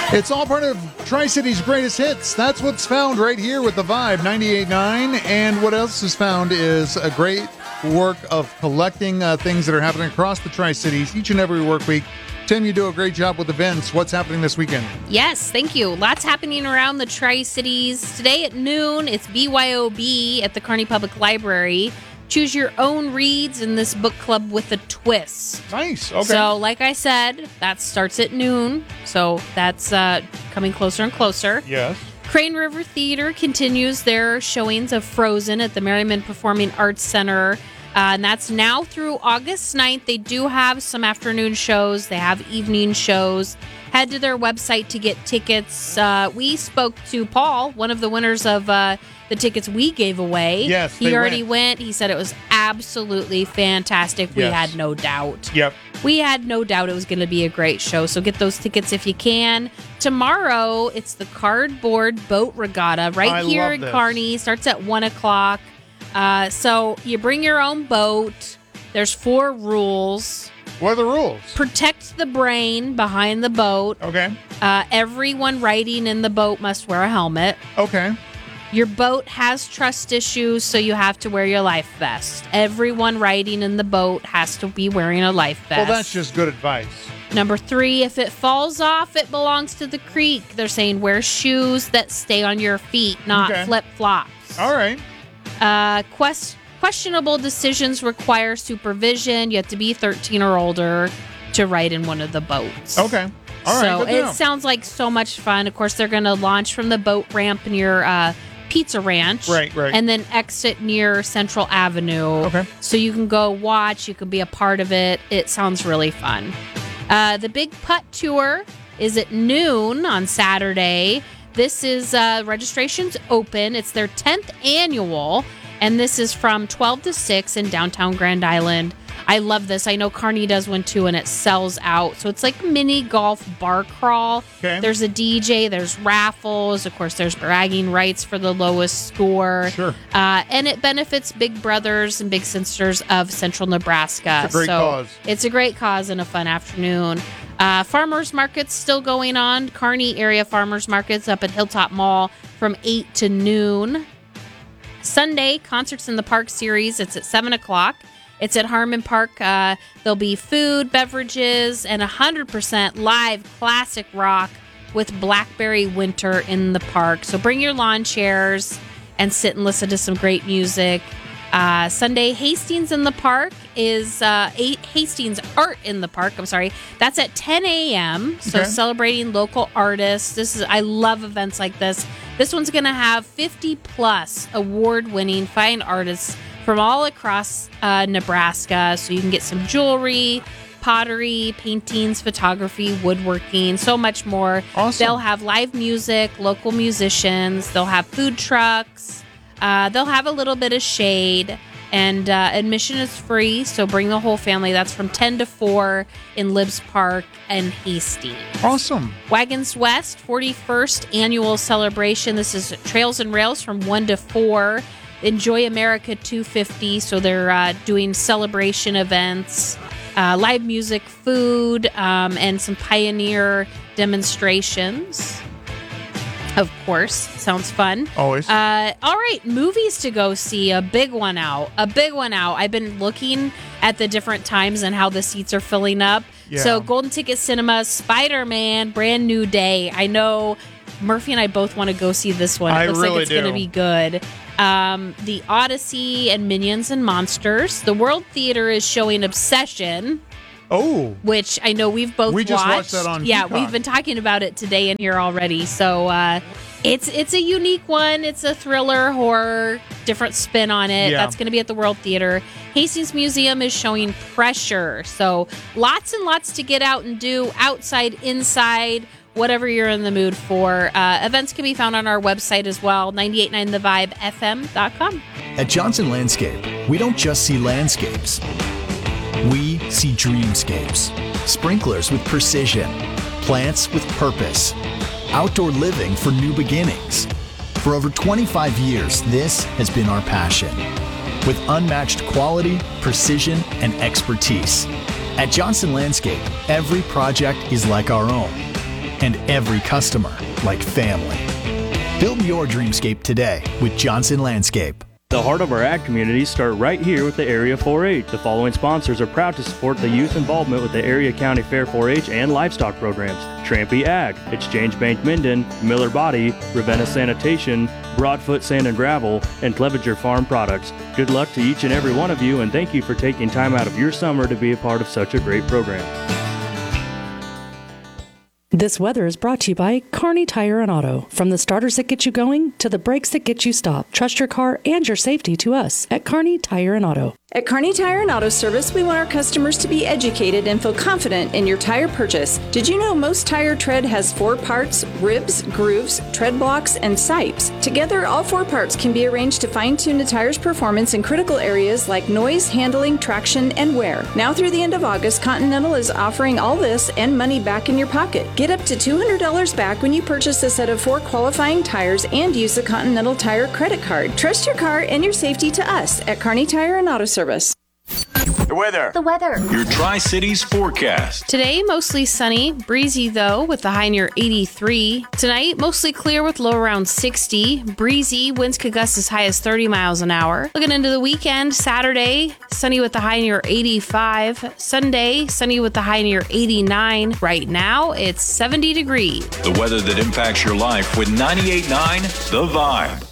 It's all part of Tri-City's greatest hits. That's what's found right here with the Vibe 98.9. And what else is found is a great work of collecting things that are happening across the Tri-Cities each and every work week. Tim, you do a great job with events. What's happening this weekend? Yes, thank you. Lots happening around the Tri-Cities. Today at noon, it's BYOB at the Kearney Public Library. Choose your own reads in this book club with a twist. Nice. Okay. So, like I said, that starts at noon. So that's coming closer and closer. Yes. Crane River Theater continues their showings of Frozen at the Merriman Performing Arts Center. And that's now through August 9th. They do have some afternoon shows. They have evening shows. Head to their website to get tickets. We spoke to Paul, one of the winners of the tickets we gave away. Yes, he already went. He said it was absolutely fantastic. We had no doubt. Yep. We had no doubt it was going to be a great show. So get those tickets if you can. Tomorrow, it's the Cardboard Boat Regatta right here in Kearney. Starts at 1 o'clock. So you bring your own boat. There's 4 rules. What are the rules? Protect the brain behind the boat. Okay. Everyone riding in the boat must wear a helmet. Okay. Your boat has trust issues, so you have to wear your life vest. Everyone riding in the boat has to be wearing a life vest. Well, that's just good advice. Number 3, if it falls off, it belongs to the creek. They're saying wear shoes that stay on your feet, not flip-flops. All right. Questionable decisions require supervision. You have to be 13 or older to ride in one of the boats. Okay. All right. So it sounds like so much fun. Of course, they're going to launch from the boat ramp near Pizza Ranch. Right. And then exit near Central Avenue. Okay. So you can go watch. You can be a part of it. It sounds really fun. The Big Putt Tour is at noon on Saturday. This is registration's open. It's their 10th annual, and this is from 12 to 6 in downtown Grand Island. I love this. I know Kearney does one too, and it sells out. So it's like mini golf bar crawl. Okay. There's a DJ, there's raffles. Of course, there's bragging rights for the lowest score. Sure. And it benefits big brothers and big sisters of Central Nebraska. It's a great cause. It's a great cause and a fun afternoon. Farmers markets still going on. Kearney area farmers markets up at Hilltop Mall from 8 to noon. Sunday, Concerts in the Park series. It's at 7 o'clock. It's at Harmon Park. There'll be food, beverages, and 100% live classic rock with Blackberry Winter in the park. So bring your lawn chairs and sit and listen to some great music. Sunday, Hastings in the Park is Hastings Art in the Park. I'm sorry. That's at 10 a.m. So celebrating local artists. I love events like this. This one's going to have 50 plus award-winning fine artists from all across Nebraska. So you can get some jewelry, pottery, paintings, photography, woodworking, so much more. Awesome. They'll have live music, local musicians. They'll have food trucks. They'll have a little bit of shade, and admission is free, so bring the whole family. That's from 10 to 4 in Libbs Park and Hastings. Awesome. Wagons West, 41st annual celebration. This is Trails and Rails from 1 to 4. Enjoy America 250, so they're doing celebration events, live music, food, and some pioneer demonstrations. Of course. Sounds fun. Always. All right. Movies to go see. A big one out. I've been looking at the different times and how the seats are filling up. Yeah. So Golden Ticket Cinemas, Spider-Man, Brand New Day. I know Murphy and I both want to go see this one. It looks like it's going to be good. The Odyssey and Minions and Monsters. The World Theater is showing Obsession. Oh. Which I know we've both watched. We just watched that on Yeah, Peacock. we've been talking about it today in here already. So it's a unique one. It's a thriller, horror, different spin on it. Yeah. That's going to be at the World Theater. Hastings Museum is showing Pressure. So lots and lots to get out and do, outside, inside, whatever you're in the mood for. Events can be found on our website as well, 989thevibefm.com. At Johnson Landscape, we don't just see landscapes. We see dreamscapes. Sprinklers with precision. Plants with purpose. Outdoor living for new beginnings. For over 25 years, this has been our passion. With unmatched quality, precision, and expertise. At Johnson Landscape, every project is like our own. and every customer like family. Build your dreamscape today with Johnson Landscape. The heart of our ag communities start right here with the Area 4-H. The following sponsors are proud to support the youth involvement with the Area County Fair 4-H and livestock programs. Trampy Ag, Exchange Bank Minden, Miller Body, Ravenna Sanitation, Broadfoot Sand and Gravel, and Clevenger Farm Products. Good luck to each and every one of you, and thank you for taking time out of your summer to be a part of such a great program. This weather is brought to you by Kearney Tire and Auto. From the starters that get you going to the brakes that get you stopped. Trust your car and your safety to us at Kearney Tire and Auto. At Kearney Tire and Auto Service, we want our customers to be educated and feel confident in your tire purchase. Did you know most tire tread has 4 parts: ribs, grooves, tread blocks, and sipes? Together, all 4 parts can be arranged to fine-tune the tire's performance in critical areas like noise, handling, traction, and wear. Now through the end of August, Continental is offering all this and money back in your pocket. Get up to $200 back when you purchase a set of 4 qualifying tires and use the Continental Tire credit card. Trust your car and your safety to us at Kearney Tire and Auto Service. The weather. Your Tri-Cities forecast. Today, mostly sunny, breezy though, with the high near 83. Tonight, mostly clear with low around 60. Breezy, winds could gust as high as 30 miles an hour. Looking into the weekend, Saturday, sunny with the high near 85. Sunday, sunny with the high near 89. Right now, it's 70 degrees. The weather that impacts your life with 98.9 The Vibe.